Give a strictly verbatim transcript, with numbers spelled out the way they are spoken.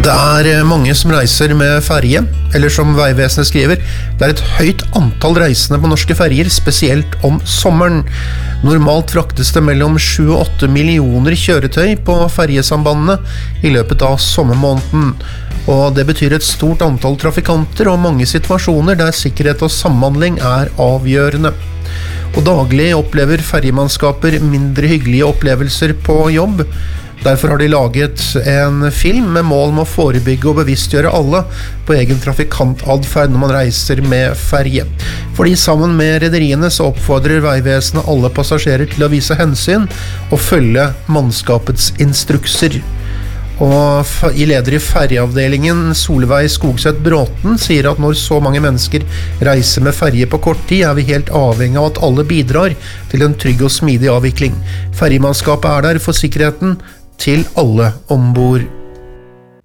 Det er mange som reiser med ferje, eller som Veivesenet skriver, det er et høyt antall reisende på norske ferjer, spesielt om sommeren. Normalt fraktes det mellom sju og åtte millioner kjøretøy på ferjesambandene i løpet av sommermåneden, og det betyr et stort antall trafikanter og mange situasjoner der sikkerhet og samhandling er avgjørende. Og daglig opplever ferjemannskaper mindre hyggelige opplevelser på jobb. Derfor har de laget en film med mål om å forebygge og bevisstgjøre alle på egen trafikantadferd når man reiser med ferje. Fordi sammen med rederiene så oppfordrer Veivesenet alle passasjerer til å vise hensyn og følge mannskapets instrukser. Og i leder i ferjeavdelingen Solveig Skogseth Bråten sier at når så mange mennesker reiser med ferje på kort tid, er vi helt avhengig av at alle bidrar til en trygg og smidig avvikling. Ferjemannskapet er der for sikkerheten til alle ombord.